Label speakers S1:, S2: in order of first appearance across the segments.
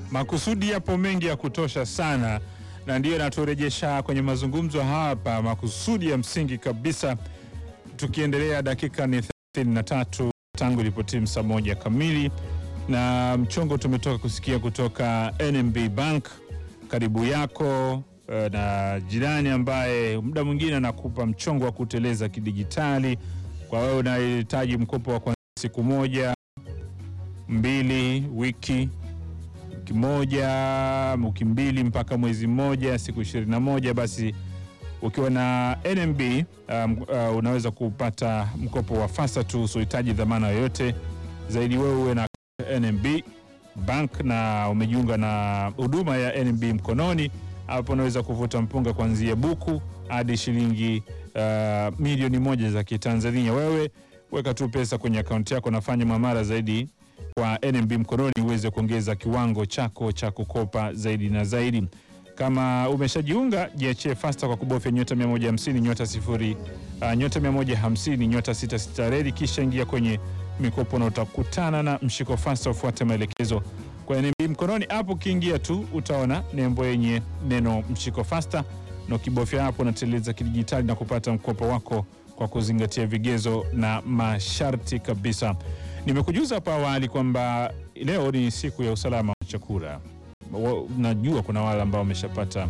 S1: Makusudi yapo mengi ya kutosha sana, na ndiyo naturejesha kwenye mazungumzo hapa, makusudi ya msingi kabisa. Tukiendelea, dakika ni 33 tangu ilipotimu saa 1 kamili, na mchongo tumetoka kusikia kutoka NMB Bank, karibu yako na jirani ambaye muda mwingine anakupa mchongo wa kuteleza kidijitali. Kwa wewe unahitaji mkopo wa siku moja, 2 wiki moja, wiki 2 mpaka mwezi mmoja, siku 21, basi ukiwa na NMB unaweza kupata mkopo wa fasta tu, usihitaji dhamana yoyote zaidi. Wewe uwe na NMB Bank na umejiunga na huduma ya NMB mkononi, hapo unaweza kuvuta mpunga kuanzia buku hadi shilingi milioni 1 za Kitanzania. Wewe weka tu pesa kwenye akaunti yako, nafanya muamala zaidi kwa NMB mkononi uweze kuongeza kiwango chako cha kukopa zaidi na zaidi. Kama umeshajiunga, jiachie fasta kwa kubofya nyota 150 nyota 0 nyota 150 nyota 66 redi, kisha ingia kwenye mikopo na utakutana na mshiko fasta. Ufuate maelekezo kwa NMB mkononi. Hapo kiingia tu utaona nembo yenye neno mshiko fasta, na ukibofya hapo unateleza kidijitali na kupata mkopo wako kwa kuzingatia vigezo na masharti kabisa. Nimekujuza hapa awali kwamba leo ni siku ya usalama wa chakula. Najua kuna wale ambao wameshapata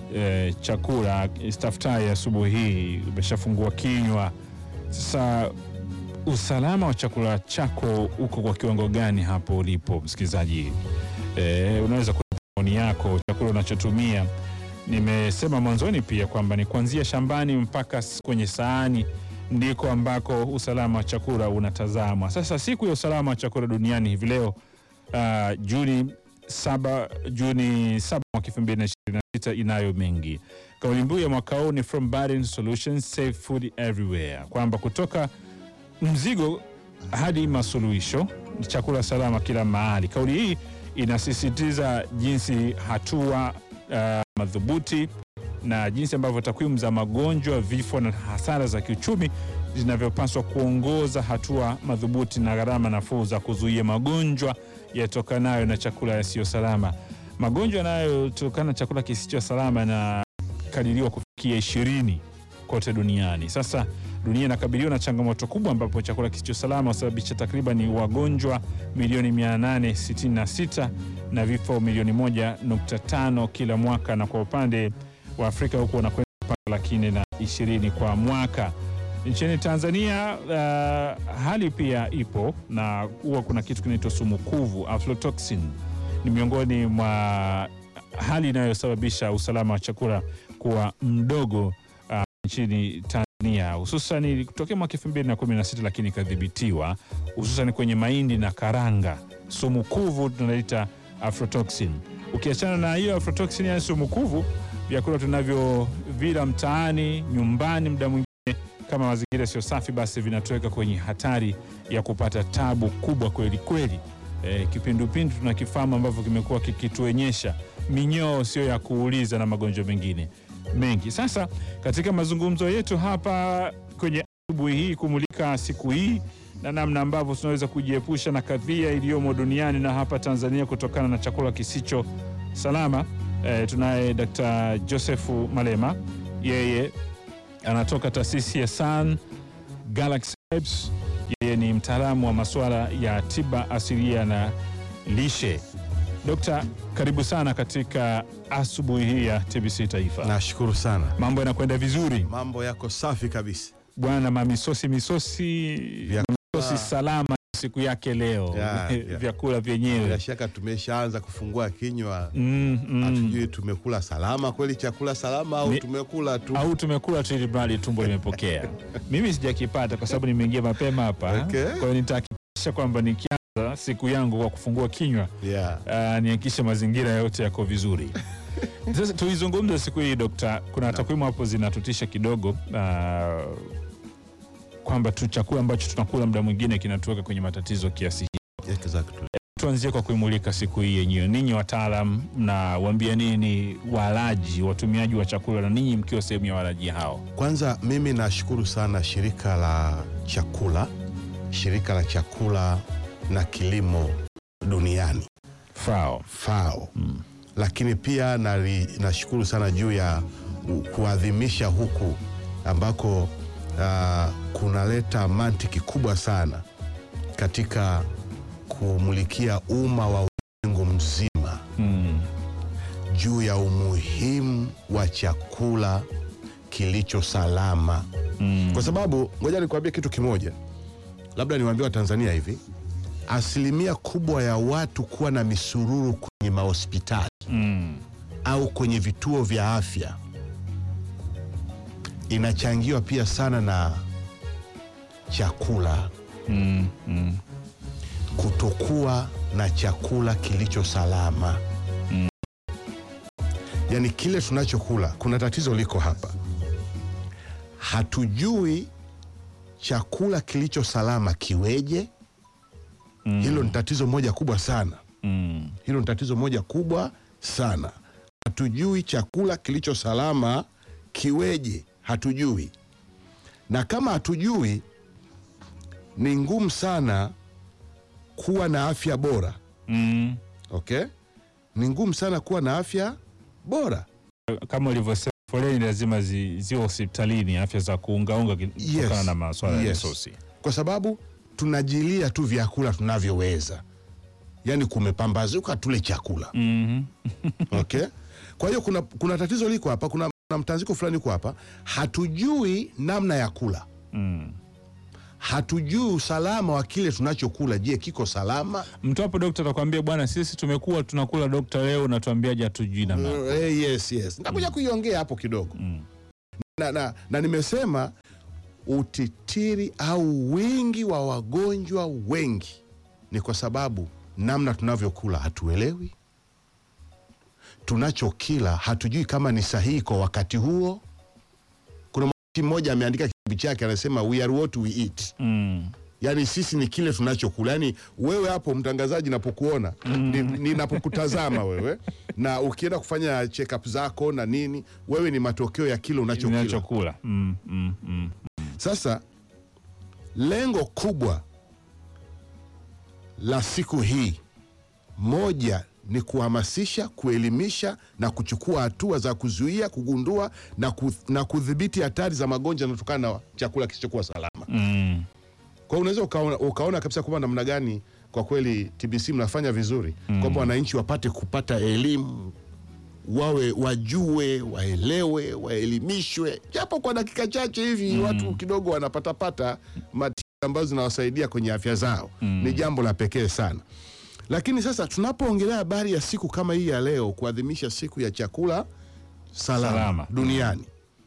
S1: chakula staftai asubuhi hii, umeshafungua kinywa. Sasa usalama wa chakula chako uko kwa kiwango gani hapo ulipo, msikilizaji? Unaweza kutoa maoni yako, chakula unachotumia. Nimesema mwanzoni pia kwamba ni kuanzia shambani mpaka kwenye sahani ndiko ambako usalama wa chakula unatazamwa. Sasa siku ya usalama wa chakula duniani hivi leo Juni 7 mwaka 2026 inayo mengi. Kauli mbiu ya mwaka huu ni From Barren Solutions, Safe Food Everywhere, kwamba kutoka mzigo hadi masuluhisho, chakula salama kila mahali. Kauli hii inasisitiza jinsi hatua madhubuti na jinsi ambavyo takwimu za magonjwa, vifo na hasara za kiuchumi zinavyopaswa kuongoza hatua madhubuti na gharama nafuu za kuzuia magonjwa yatokanayo na chakula yasiyo salama. Magonjwa yanayotokana na chakula kisicho salama yanakadiriwa kufikia 20 kote duniani. Sasa dunia inakabiliwa na changamoto kubwa, ambapo chakula kisicho salama husababisha takriban wagonjwa milioni 866 na vifo milioni 1.5 kila mwaka, na kwa upande wa Afrika huko wanakwenda lakini na 20 kwa mwaka. Nchini Tanzania hali pia ipo, na huwa kuna kitu kinaitwa sumu kuvu, aflatoxin. Ni miongoni mwa hali inayosababisha usalama wa chakula kuwa mdogo nchini Tanzania, hususan kutokea mwaka 2016, lakini kadhibitiwa hususan kwenye mahindi na karanga. Sumu kuvu tunaita aflatoxin. Ukiachana na hiyo aflatoxin ya sumu kuvu, vyakula tunavyovila mtaani, nyumbani, muda mwingine kama mazingira sio safi, basi vinatuweka kwenye hatari ya kupata tabu kubwa kweli kweli. Kipindupindu tunakifahamu, ambavyo kimekuwa kikituonyesha minyoo sio ya kuuliza na magonjwa mengine mengi. Sasa katika mazungumzo yetu hapa kwenye asubuhi hii, kumulika siku hii na namna ambavyo tunaweza kujiepusha na kadhia iliyomo duniani na hapa Tanzania kutokana na chakula kisicho salama, tunaye Dr. Joseph Malema. Yeye anatoka taasisi ya Sun Galaxy Herbs. Yeye ni mtaalamu wa masuala ya tiba asilia na lishe. Dokta, karibu sana katika asubuhi hii ya TBC Taifa.
S2: Nashukuru sana.
S1: Mambo yanakwenda vizuri?
S2: Mambo yako safi kabisa
S1: bwana. Misosi salama siku yake leo. Vyakula vyenyewe
S2: bila shaka tumeshaanza kufungua kinywa. Hatujui tumekula salama kweli, chakula salama au tumekula tu ili bali tumbo limepokea. Mimi sijakipata kwa sababu nimeingia mapema hapa. Okay.
S1: Kwa hiyo nitahakikisha kwamba nikianza siku yangu kwa kufungua kinywa nihakikishe mazingira yote yako vizuri. Sasa tuizungumze siku hii, Dokta. Kuna takwimu hapo zinatutisha kidogo, kwamba tu chakula ambacho tunakula muda mwingine kinatuweka kwenye matatizo kiasi hiki.
S2: Exactly.
S1: Tuanzie kwa kuimulika siku hii yenyewe. Ninyi wataalam na waambia nini walaji, watumiaji wa chakula, na ninyi mkiwa sehemu ya walaji hao?
S2: Kwanza mimi nashukuru sana shirika la chakula na kilimo duniani FAO. Lakini pia nashukuru sana juu ya kuadhimisha huku ambako kunaleta mantiki kubwa sana katika kumulikia umma wa ulimwengu mzima juu ya umuhimu wa chakula kilicho salama. Kwa sababu ngoja nikwambie kitu kimoja, labda niwaambie wa Tanzania hivi, asilimia kubwa ya watu kuwa na misururu kwenye mahospitali au kwenye vituo vya afya inachangiwa pia sana na chakula. Kutokuwa na chakula kilicho salama. Yani kile tunachokula, kuna tatizo liko hapa. Hatujui chakula kilicho salama kiweje. Hilo ni tatizo moja kubwa sana. Hilo ni tatizo moja kubwa sana. Hatujui chakula kilicho salama kiweje. Hatujui. Na kama hatujui, ni ngumu sana kuwa na afya bora. Okay? Ni ngumu sana kuwa na afya bora.
S1: Kama ulivyosema, foleni lazima ziwe hospitalini, afya za kuungaunga kutokana na masuala ya resources.
S2: Kwa sababu tunajilia tu vyakula tunavyoweza. Yani kumepambazuka tule chakula. Okay? Kwa hiyo kuna tatizo liko hapa, kuna mtanziko fulani uko hapa. Hatujui namna ya kula. Hatujui usalama wa kile tunachokula. Je, kiko salama?
S1: Mtu hapo daktari atakwambia bwana, sisi tumekuwa tunakula daktari, leo natuambiaje hatujui namna.
S2: Yes. Nitakuja kuiongea hapo kidogo. Na nimesema utitiri au wingi wa wagonjwa wengi ni kwa sababu namna tunavyokula hatuelewi. Tunachokila hatujui kama ni sahihi kwa wakati huo. Kuna mtu mmoja ameandika kitabu chake, anasema we are what we eat. Yani sisi ni kile tunachokula. Yani wewe hapo mtangazaji, napokuona ninapokutazama wewe na ukienda kufanya check up zako na nini, wewe ni matokeo ya kile unachokula. Sasa lengo kubwa la siku hii moja ni kuhamasisha, kuelimisha na kuchukua hatua za kuzuia, kugundua na kudhibiti hatari za magonjwa yanayotokana na chakula kisichokuwa salama. Kwa unaweza ukaona kabisa kwamba namna gani kwa kweli TBC mnafanya vizuri kwamba wananchi kupata elimu, wajue, waelewe, waelimishwe japo kwa dakika chache hivi. Watu kidogo wanapata matibabu ambazo zinawasaidia kwenye afya zao. Ni jambo la pekee sana. Lakini sasa tunapoongelea habari ya siku kama hii ya leo, kuadhimisha siku ya chakula salama duniani,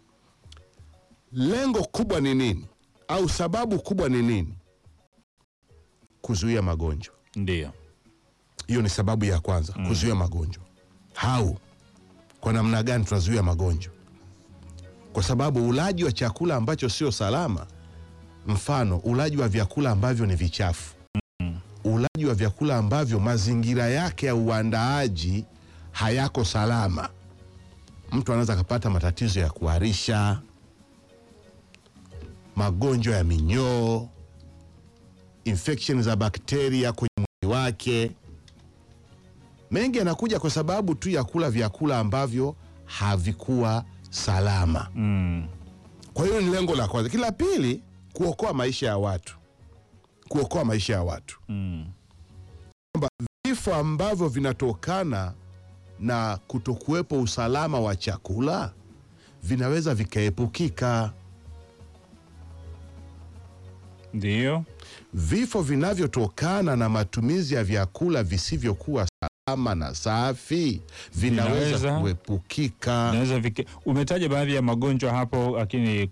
S2: lengo kubwa ni nini? Au sababu kubwa ni nini? Kuzuia magonjwa.
S1: Ndio.
S2: Hiyo ni sababu ya kwanza, kuzuia magonjwa. Kwa namna gani tunazuia magonjwa? Kwa sababu ulaji wa chakula ambacho sio salama, mfano ulaji wa vyakula ambavyo ni vichafu, ulaji wa vyakula ambavyo mazingira yake ya uandaaji hayako salama, mtu anaweza kupata matatizo ya kuharisha, magonjwa ya minyoo, infection za bakteria kwenye mwili wake. Mengi yanakuja kwa sababu tu ya kula vyakula ambavyo havikuwa salama. Kwa hiyo ni lengo la kwanza. Kila pili, kuokoa maisha ya watu. Kuokoa maisha ya watu. Kwamba vifo ambavyo vinatokana na kutokuwepo usalama wa chakula vinaweza vikaepukika.
S1: Ndio.
S2: Vifo vinavyotokana na matumizi ya vyakula visivyokuwa salama na safi vinaweza kuepukika.
S1: Umetaja baadhi ya magonjwa hapo, lakini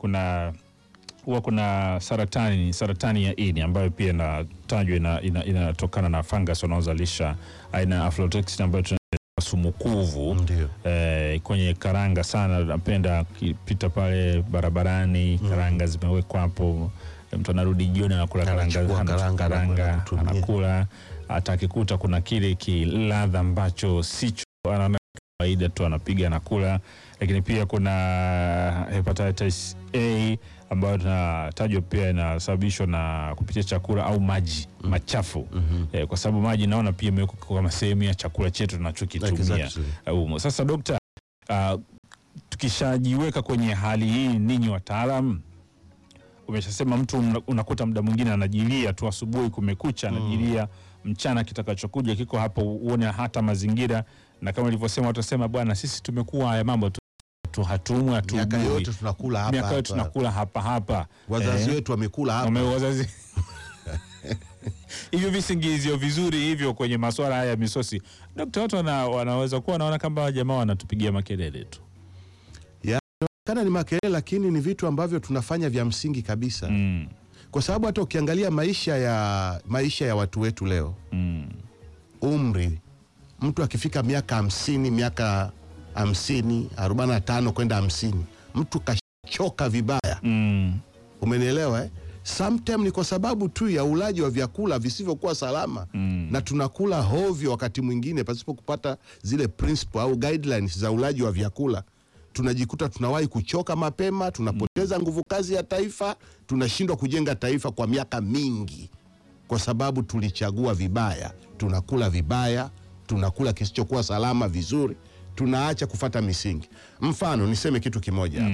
S1: kuna saratani ya ini ambayo pia inatajwa inatokana na fungus wanaozalisha aina aflatoxin ambayo sumu kuvu. Kwenye karanga sana, napenda kipita pale barabarani, karanga zimewekwa hapo, mtu anarudi jioni anakula karanga anakula, hata akikuta kuna kile kiladha ambacho sicho, kawaida tu anapiga na kula, lakini pia kuna hepatitis A ambayo tunatajwa pia inasababishwa na kupitia chakula au maji machafu. Kwa sababu maji naona pia imewekwa kama sehemu ya chakula chetu tunachokitumia. Sasa dokta, tukishajiweka kwenye hali hii, ninyi wataalamu, umeshasema mtu unakuta muda mwingine anajilia tu asubuhi kumekucha, anajilia mchana kitakachokuja kiko hapo, uone hata mazingira, na kama nilivyosema watasema bwana sisi tumekuwa haya mambo tu hatumwi hatujui.
S2: Miaka yote tunakula hapa.
S1: Miaka yote tunakula hapa.
S2: Wazazi wetu wamekula hapa.
S1: Wazazi. Hivyo visingizio vizuri hivyo kwenye masuala haya ya misosi. Daktari, watu wanaweza kuwa wanaona kama jamaa wanatupigia makelele tu.
S2: Kana ni makelele, lakini ni vitu ambavyo tunafanya vya msingi kabisa. Kwa sababu hata ukiangalia maisha ya watu wetu leo, umri, mtu akifika miaka 50, miaka 50, 45 kwenda 50, mtu kachoka vibaya. Umenielewa eh? Sometimes ni kwa sababu tu ya ulaji wa vyakula visivyokuwa salama. Na tunakula hovyo wakati mwingine pasipo kupata zile principle au guidelines za ulaji wa vyakula. Tunajikuta tunawahi kuchoka mapema, tunapoteza nguvu kazi ya taifa, tunashindwa kujenga taifa kwa miaka mingi kwa sababu tulichagua vibaya, tunakula vibaya, tunakula kisichokuwa salama vizuri, tunaacha kufata misingi. Mfano niseme kitu kimoja.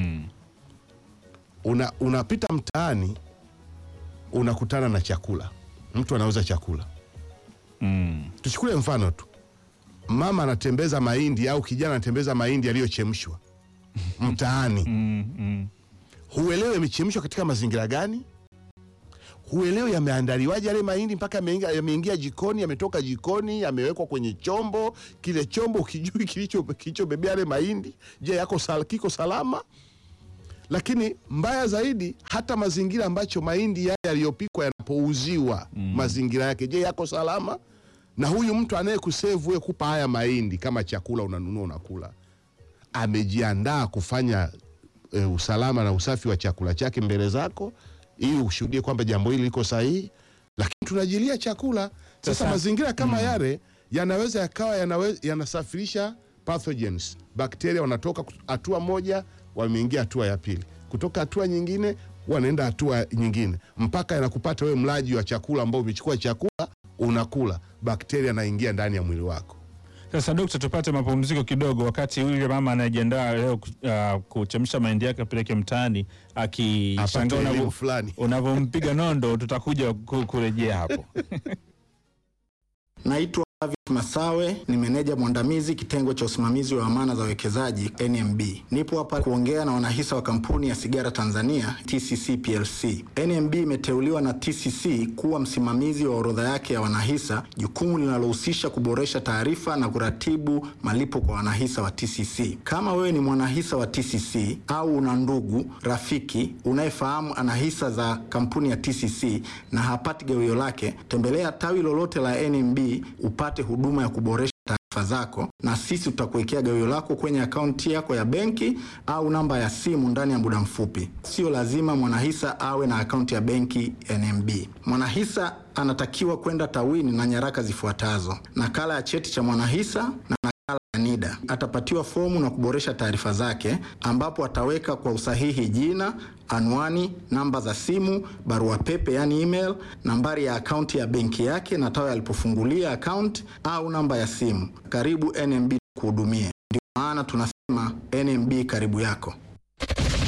S2: Unapita mtaani, unakutana na chakula, mtu anauza chakula. Tuchukue mfano tu, mama anatembeza mahindi au kijana anatembeza mahindi yaliyochemshwa mtaani. Huelewe yamechemshwa katika mazingira gani, huelewe yameandaliwaje yale mahindi mpaka yameingia jikoni, yametoka jikoni, yamewekwa kwenye chombo, kile chombo ukijui kilichobebea yale mahindi, je kiko salama? Lakini mbaya zaidi, hata mazingira ambacho mahindi yale yaliyopikwa yanapouziwa, mazingira yake, je yako salama? Na huyu mtu anayekuserve wewe kupa haya mahindi kama chakula unanunua unakula, amejiandaa kufanya usalama na usafi wa chakula chake mbele zako ili ushuhudie kwamba jambo hili liko sahihi, lakini tunajilia chakula. Sasa mazingira kama yale yanaweza yakawa yanasafirisha pathogens. Bakteria wanatoka hatua moja wameingia hatua ya pili, kutoka hatua nyingine wanaenda hatua nyingine, mpaka yanakupata wewe mlaji wa chakula ambao umechukua chakula unakula, bakteria anaingia ndani ya mwili wako.
S1: Sasa dokta, tupate mapumziko kidogo, wakati yule mama anajiandaa leo kuchemsha mahindi yake apeleke mtaani, akishangaa unavompiga nondo, tutakuja kurejea hapo.
S3: Naitwa Masawe, ni meneja mwandamizi kitengo cha usimamizi wa amana za wawekezaji NMB. Nipo hapa kuongea na wanahisa wa kampuni ya sigara Tanzania TCC PLC. NMB imeteuliwa na TCC kuwa msimamizi wa orodha yake ya wanahisa, jukumu linalohusisha kuboresha taarifa na kuratibu malipo kwa wanahisa wa TCC. Kama wewe ni mwanahisa wa TCC au una ndugu, rafiki unayefahamu anahisa za kampuni ya TCC na hapati gawio lake, tembelea tawi lolote la NMB upate huduma ya kuboresha taarifa zako, na sisi tutakuwekea gawio lako kwenye akaunti yako ya benki au namba ya simu ndani ya muda mfupi. Sio lazima mwanahisa awe na akaunti ya benki NMB. Mwanahisa anatakiwa kwenda tawini na nyaraka zifuatazo: nakala ya cheti cha mwanahisa na nakala ya NIDA. Atapatiwa fomu na kuboresha taarifa zake, ambapo ataweka kwa usahihi jina, anwani, namba za simu, barua pepe yani email, nambari ya akaunti ya benki yake na tawi alipofungulia akaunti au namba ya simu. Karibu NMB kuhudumie. Ndio maana tunasema NMB karibu yako.